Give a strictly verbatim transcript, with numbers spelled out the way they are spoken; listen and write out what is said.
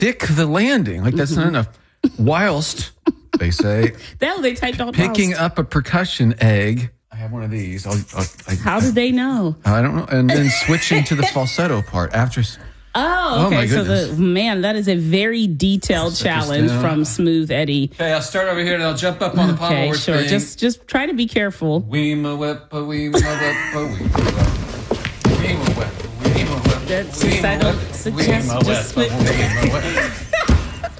stick the landing. Like, that's mm-hmm. not enough. Whilst, they say, that they typed all picking whilst. up a percussion egg. I have one of these. I'll, I'll, I, How did they know? I don't know. And then switching to the falsetto part after. Oh, okay. Oh, my so goodness. the man, that is a very detailed challenge from Smooth Eddie. Okay, I'll start over here and I'll jump up on the pommel Okay, horse sure. thing. Just, just try to be careful. Weema whippa, weema whippa, weema whippa, weema whippa, weema whippa, That's just, I don't suggest just. weema whippa, weema whippa.